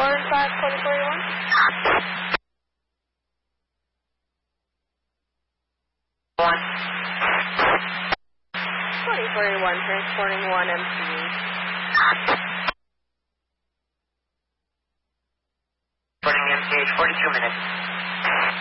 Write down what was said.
2041. 2041, transporting 1 MCU. Reporting MCH, 42 minutes.